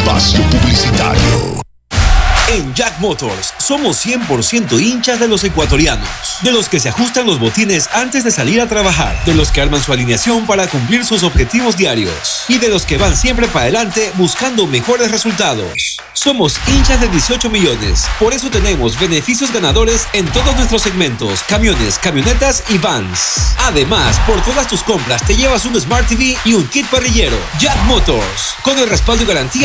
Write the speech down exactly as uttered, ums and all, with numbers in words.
espacio publicitario. En Jack Motors somos cien por ciento hinchas de los ecuatorianos, de los que se ajustan los botines antes de salir a trabajar, de los que arman su alineación para cumplir sus objetivos diarios y de los que van siempre para adelante buscando mejores resultados. Somos hinchas de dieciocho millones, por eso tenemos beneficios ganadores en todos nuestros segmentos, camiones, camionetas y vans. Además, por todas tus compras te llevas un Smart T V y un kit parrillero. Jack Motors, con el respaldo y garantía